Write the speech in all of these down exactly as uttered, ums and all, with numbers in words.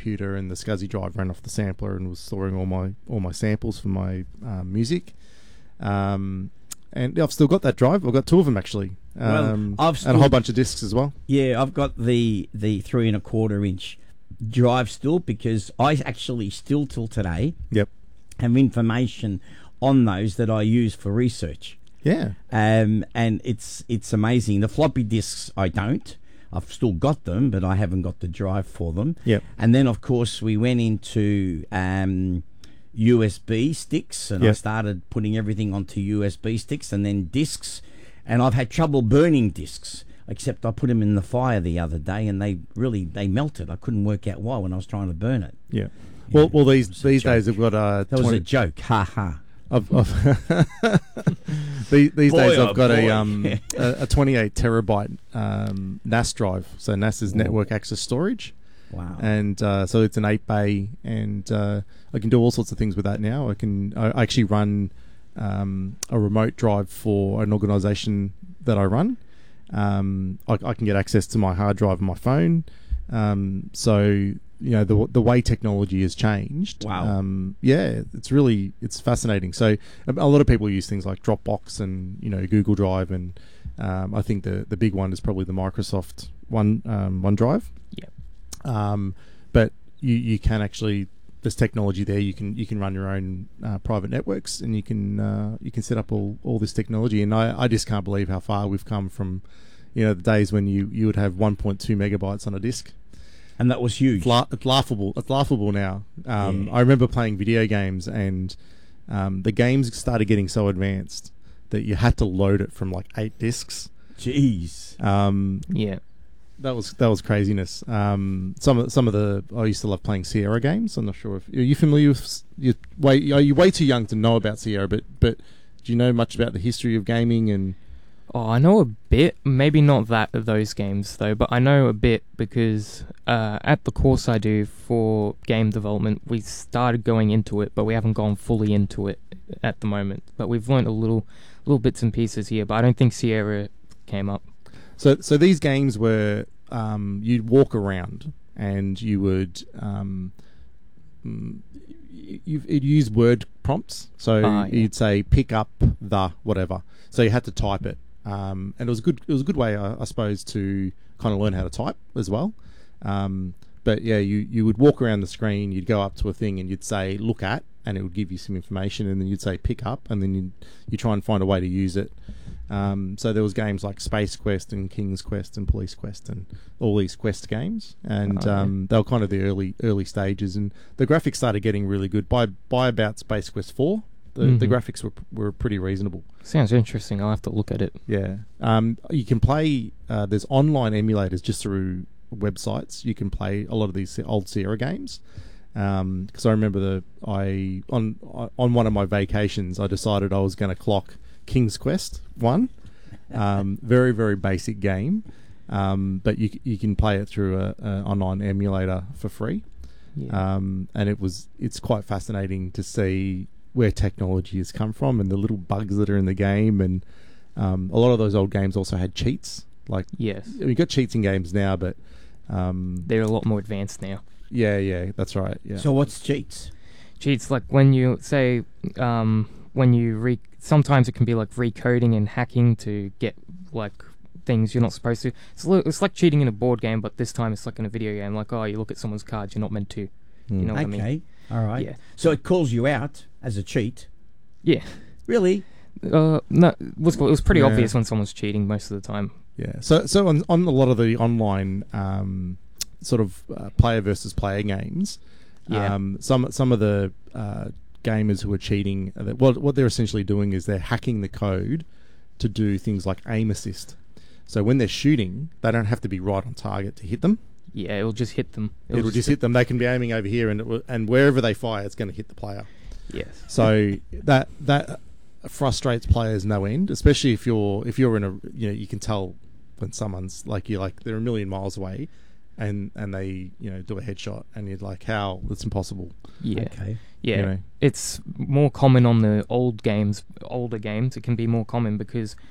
computer, and the SCSI drive ran off the sampler and was storing all my all my samples for my um, music. Um, and I've still got that drive. I've got two of them actually, um, well, I've and a whole bunch of discs as well. Yeah, I've got the the three and a quarter inch drive still, because I actually still till today Yep. have information on those that I use for research. Yeah. Um, and it's it's amazing. The floppy disks I don't. I've still got them, but I haven't got the drive for them. Yep. And then, of course, we went into um, U S B sticks, and yep. I started putting everything onto U S B sticks, and then discs. And I've had trouble burning discs, except I put them in the fire the other day, and they really they melted. I couldn't work out why when I was trying to burn it. Yeah. Yeah. Well, well, these these days I've got uh, That was twenty a joke. Ha ha. I've, I've these, these Boy, days oh I've got boy. a um a, a twenty-eight terabyte um, N A S drive. So N A S is Whoa. network access storage. Wow. And uh, so it's an eight bay, and uh, I can do all sorts of things with that now. I can I actually run um, a remote drive for an organisation that I run. Um, I, I can get access to my hard drive on my phone. Um, so you know the the way technology has changed. Wow. Um, yeah, it's really it's fascinating. So a, a lot of people use things like Dropbox and you know Google Drive, and um, I think the the big one is probably the Microsoft One um, OneDrive. Yep. Um, but you you can actually there's technology there. You can you can run your own uh, private networks, and you can uh, you can set up all, all this technology. And I, I just can't believe how far we've come from, you know, the days when you, you would have one point two megabytes on a disk. And that was huge. It's, la- it's laughable. It's laughable now. Um, Yeah. I remember playing video games, and um, the games started getting so advanced that you had to load it from like eight discs. Jeez. Um, Yeah. That was that was craziness. Um, some of some of the I used to love playing Sierra games. I'm not sure if are you familiar with you way are you way too young to know about Sierra, but but do you know much about the history of gaming? And Oh, I know a bit. Maybe not that of those games though, but I know a bit because uh, at the course I do for game development, we started going into it, but we haven't gone fully into it at the moment. But we've learned a little, little bits and pieces here. But I don't think Sierra came up. so so these games were um, you'd walk around and you would um, mm, you you'd use word prompts. So Ah, yeah. you'd say pick up the whatever. So you had to type it. Um, and it was a good. It was a good way, I, I suppose, to kind of learn how to type as well. Um, but yeah, you, you would walk around the screen. You'd go up to a thing and you'd say "look at," and it would give you some information. And then you'd say "pick up," and then you you try and find a way to use it. Um, so there was games like Space Quest and King's Quest and Police Quest and all these Quest games, and Oh, yeah. um, they were kind of the early early stages. And the graphics started getting really good by by about Space Quest four. The, the Mhm. graphics were were pretty reasonable. Sounds interesting. I'll have to look at it. Yeah. Um, you can play, uh, there's online emulators just through websites. You can play a lot of these old Sierra games. Um, because I remember the, I, on, on one of my vacations, I decided I was going to clock King's Quest one. Um, very, very basic game. Um, but you, you can play it through a, a online emulator for free. Yeah. Um, and it was, it's quite fascinating to see where technology has come from and the little bugs that are in the game. And um, a lot of those old games also had cheats. Like, yes. we've got cheats in games now, but um, They're a lot more advanced now. yeah, yeah, that's right. Yeah. So what's cheats? Cheats like when you say um, when you re. Sometimes it can be like recoding and hacking to get like things you're not supposed to. It's li- it's like cheating in a board game, but this time it's like in a video game. Like, oh, you look at someone's cards, you're not meant to. Mm. You know what I Okay. mean? All right. Yeah. So it calls you out as a cheat. Yeah. Really? Uh, no, it was, it was pretty Yeah. obvious when someone's cheating most of the time. Yeah. So, so on, on a lot of the online um, sort of uh, player versus player games, Yeah. um, some some of the uh, gamers who are cheating, uh, what what they're essentially doing is they're hacking the code to do things like aim assist. So when they're shooting, they don't have to be right on target to hit them. Yeah, it'll just hit them. It'll, just hit them. They can be aiming over here, and it will, and wherever they fire, it's going to hit the player. Yes. So that that frustrates players no end, especially if you're if you're in a you know you can tell when someone's like you're like they're a million miles away, and and they you know do a headshot, and you're like, how? That's impossible. Yeah. Okay. Yeah. You know? It's more common on the old games, older games. It can be more common because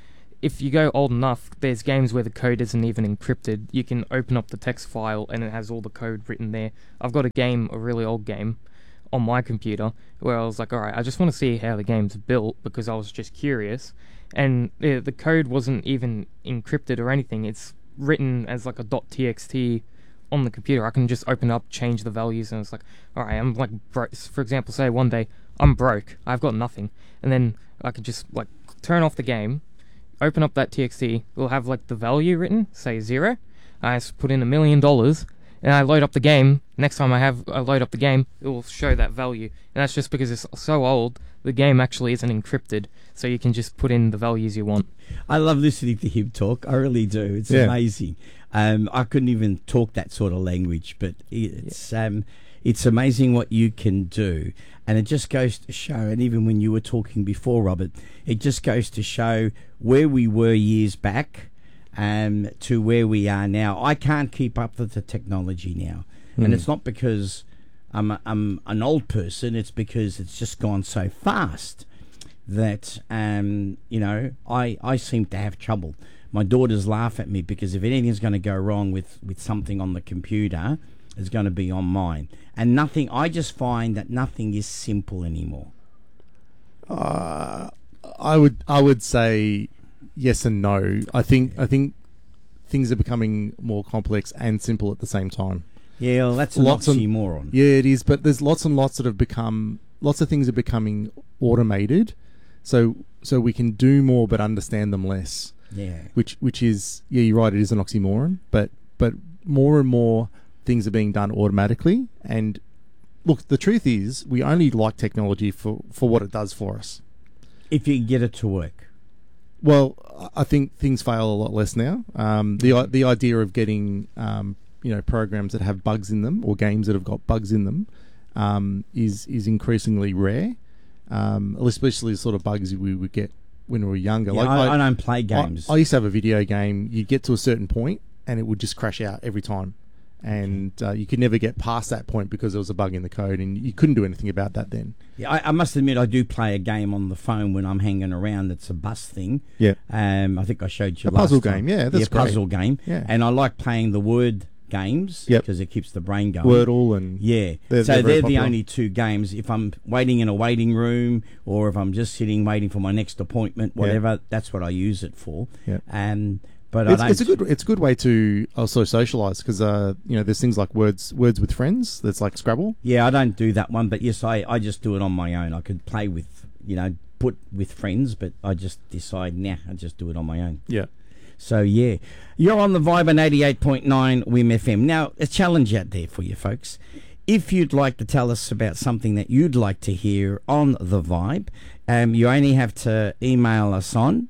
if you go old enough, there's games where the code isn't even encrypted. You can open up the text file and it has all the code written there. I've got a game, a really old game, on my computer where I was like, alright, I just want to see how the game's built because I was just curious. And uh, the code wasn't even encrypted or anything. It's written as like a .txt on the computer. I can just open up, change the values, and it's like, alright, I'm like, bro- for example, say one day, I'm broke, I've got nothing, and then I could just like turn off the game, open up that T X T, it'll have like the value written, say zero. I just put in a million dollars, and I load up the game. Next time I have I load up the game, it will show that value, and that's just because it's so old. The game actually isn't encrypted, so you can just put in the values you want. I love listening to him talk. I really do. It's Yeah. amazing. Um, I couldn't even talk that sort of language, but it's yeah. um, it's amazing what you can do. And it just goes to show, and even when you were talking before, Robert, it just goes to show where we were years back um, to where we are now. I can't keep up with the technology now. Mm. And it's not because I'm, a, I'm an old person, it's because it's just gone so fast that, um, you know, I, I seem to have trouble. My daughters laugh at me because if anything's going to go wrong with, with something on the computer, it's going to be on mine. And nothing, I just find that nothing is simple anymore. Uh, I would I would say yes and no. I think I think things are becoming more complex and simple at the same time. Yeah, well, that's an Lots of- oxymoron. Yeah, it is, but there's lots and lots that have become lots of things are becoming automated, so so we can do more but understand them less. Yeah. Which which is yeah, you're right, it is an oxymoron, but but more and more things are being done automatically. And look, the truth is, we only like technology for, for what it does for us. If you can get it to work. Well, I think things fail a lot less now. Um, the the idea of getting um, you know programs that have bugs in them or games that have got bugs in them um, is is increasingly rare, um, especially the sort of bugs we would get when we were younger. Yeah, like I, I, I don't play games. I, I used to have a video game. You'd get to a certain point and it would just crash out every time. And uh, you could never get past that point because there was a bug in the code, and you couldn't do anything about that then. Yeah, I, I must admit I do play a game on the phone when I'm hanging around. It's a bus thing. Yeah. Um, I think I showed you A last puzzle time. game, yeah, that's yeah, great. puzzle game. Yeah. And I like playing the word games Yep. because it keeps the brain going. Wordle and Yeah. They're- so they're they're, very the popular. only two games. If I'm waiting in a waiting room or if I'm just sitting waiting for my next appointment, whatever, that's what I use it for. Yeah. Um, but It's, I don't. it's a good it's a good way to also socialise because uh, you know there's things like words words with friends that's like Scrabble. Yeah, I don't do that one, but yes, I, I just do it on my own. I could play with, you know, put with friends, but I just decide, nah, I just do it on my own. Yeah. So, yeah. You're on the Vibe on eighty-eight point nine W I M F M. Now, a challenge out there for you folks. If you'd like to tell us about something that you'd like to hear on The Vibe, um, you only have to email us on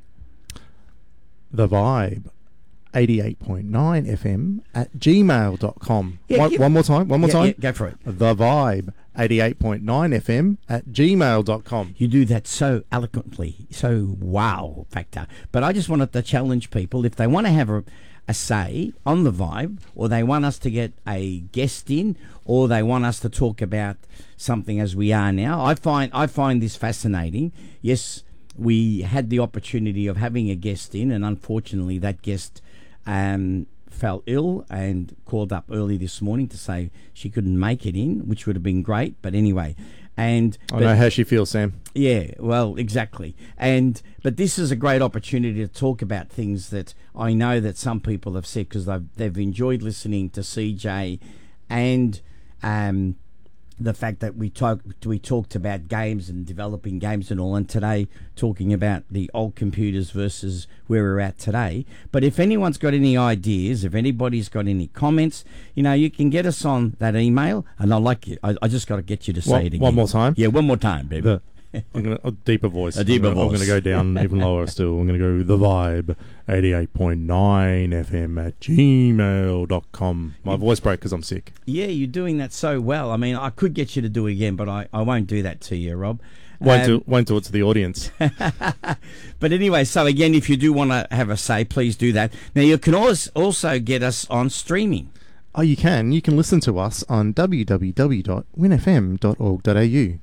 The Vibe, eighty-eight point nine F M at gmail dot com. Yeah, one, give- one more time, one more Yeah, time. yeah, go for it. The Vibe, eighty-eight point nine F M at gmail dot com. You do that so eloquently, so wow factor. But I just wanted to challenge people if they want to have a, a say on The Vibe, or they want us to get a guest in, or they want us to talk about something as we are now. I find I find this fascinating. Yes, we had the opportunity of having a guest in, and unfortunately that guest um, fell ill and called up early this morning to say she couldn't make it in, which would have been great. But anyway, and I but- know how she feels, Sam. yeah, well, exactly. And but this is a great opportunity to talk about things that I know that some people have said because they've they've enjoyed listening to C J, and um, the fact that we talked we talked about games and developing games and all, and today talking about the old computers versus where we're at today. But if anyone's got any ideas, if anybody's got any comments, you know, you can get us on that email. And I like you. I, I just got to get you to say One- it again. one more time? Yeah, one more time, baby. The, I'm gonna, a deeper voice. A deeper I'm gonna, voice. I'm going to go down even lower still. I'm going to go The Vibe, eighty-eight point nine F M at gmail dot com. My voice broke because I'm sick. Yeah, you're doing that so well. I mean, I could get you to do it again, but I, I won't do that to you, Rob. Won't, Um, do, won't do it to the audience. But anyway, so again, if you do want to have a say, please do that. Now, you can always also get us on streaming. Oh, you can. You can listen to us on w w w dot win f m dot org dot a u.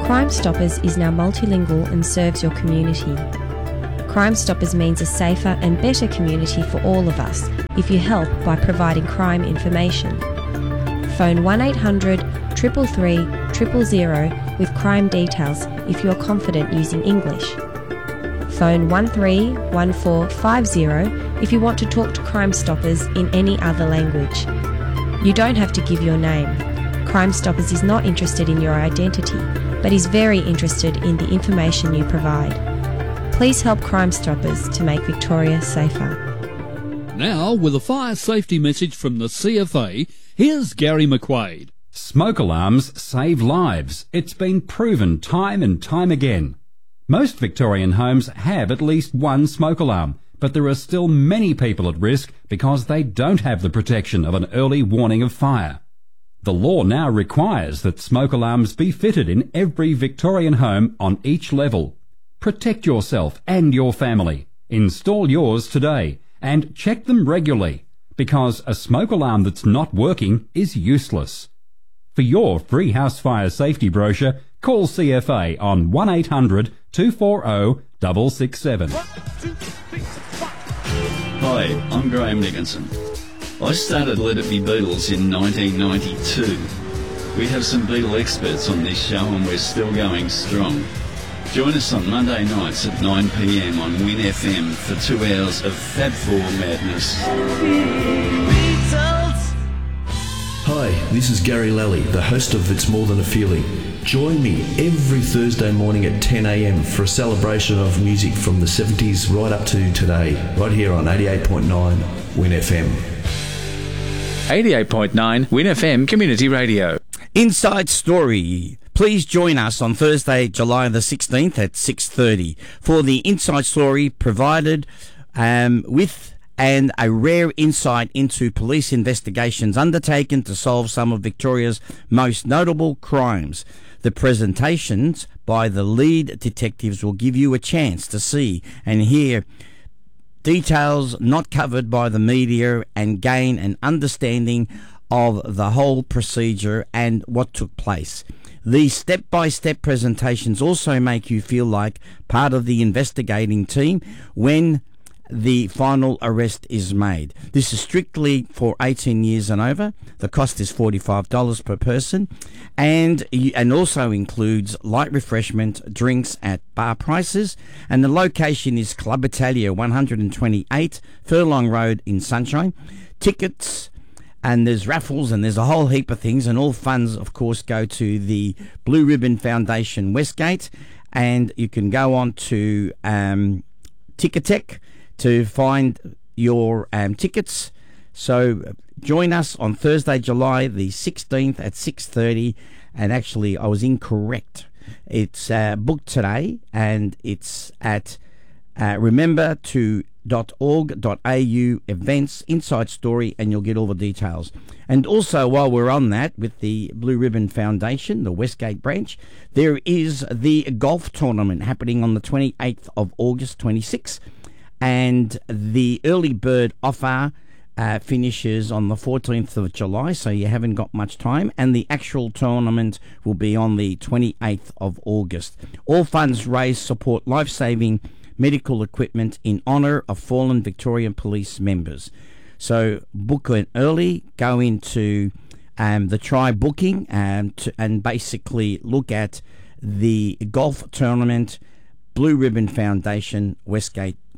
Crime Stoppers is now multilingual and serves your community. Crime Stoppers means a safer and better community for all of us if you help by providing crime information. Phone one eight hundred, three three three, zero zero zero with crime details if you are confident using English. Phone one three one four five zero if you want to talk to Crime Stoppers in any other language. You don't have to give your name. Crime Stoppers is not interested in your identity, but is very interested in the information you provide. Please help Crime Stoppers to make Victoria safer. Now, with a fire safety message from the C F A, here's Gary McQuaid. Smoke alarms save lives. It's been proven time and time again. Most Victorian homes have at least one smoke alarm, but there are still many people at risk because they don't have the protection of an early warning of fire. The law now requires that smoke alarms be fitted in every Victorian home on each level. Protect yourself and your family. Install yours today and check them regularly, because a smoke alarm that's not working is useless. For your free house fire safety brochure, call C F A on one eight hundred, two four zero, six six seven. Hi, I'm Graham Nickinson. I started Let It Be Beatles in nineteen ninety-two. We have some Beatle experts on this show and we're still going strong. Join us on Monday nights at nine p m on Win F M for two hours of Fab Four madness. Hi, this is Gary Lally, the host of It's More Than a Feeling. Join me every Thursday morning at ten a m for a celebration of music from the seventies right up to today, right here on eighty-eight point nine Win F M. eighty-eight point nine Win F M Community Radio. Inside Story. Please join us on Thursday, July the sixteenth at six thirty for the Inside Story provided um, with and a rare insight into police investigations undertaken to solve some of Victoria's most notable crimes. The presentations by the lead detectives will give you a chance to see and hear details not covered by the media and gain an understanding of the whole procedure and what took place. These step-by-step presentations also make you feel like part of the investigating team when the final arrest is made. This is strictly for eighteen years and over. The cost is forty-five dollars per person, and and also includes light refreshment, drinks at bar prices, and the location is Club Italia, one twenty-eight Furlong Road in Sunshine. Tickets, and there's raffles, and there's a whole heap of things, and all funds, of course, go to the Blue Ribbon Foundation Westgate, and you can go on to um, Ticketek to find your um, tickets. So join us on Thursday, July the sixteenth at six thirty, and actually I was incorrect. It's uh, booked today, and it's at uh, remember to .org.au events Inside Story, and you'll get all the details. And also, while we're on that, with the Blue Ribbon Foundation, the Westgate branch, there is the golf tournament happening on the twenty-eighth of August twenty-six, and the early bird offer uh, finishes on the fourteenth of July, so you haven't got much time, and the actual tournament will be on the twenty-eighth of August. All funds raised support life-saving medical equipment in honour of fallen Victorian Police members. So book it early, go into um, the try booking um, to, and basically look at the golf tournament, Blue Ribbon Foundation, Westgate